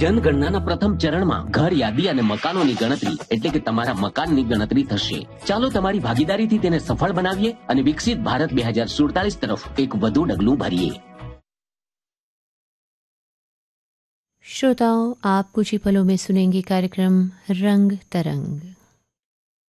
જનગણનાના પ્રથમ ચરણમાં ઘર યાદી અને મકાનોની ગણતરી એટલે કે તમારા મકાનની ગણતરી થશે. ચાલો તમારી ભાગીદારીથી તેને સફળ બનાવીએ અને વિકસિત ભારત 2047 તરફ એક વધુ ડગલું ભરીએ. श्रोताओं, आप कुछ ही पलों में सुनेंगे कार्यक्रम रंग तरंग.